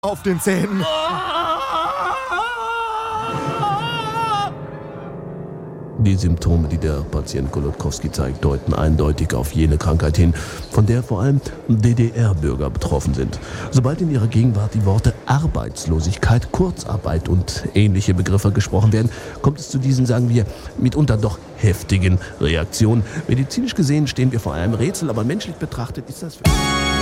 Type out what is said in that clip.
auf den Zähnen. Die Symptome, die der Patient Golodkowski zeigt, deuten eindeutig auf jene Krankheit hin, von der vor allem DDR-Bürger betroffen sind. Sobald in ihrer Gegenwart die Worte Arbeitslosigkeit, Kurzarbeit und ähnliche Begriffe gesprochen werden, kommt es zu diesen, sagen wir, mitunter doch heftigen Reaktionen. Medizinisch gesehen stehen wir vor einem Rätsel, aber menschlich betrachtet ist das...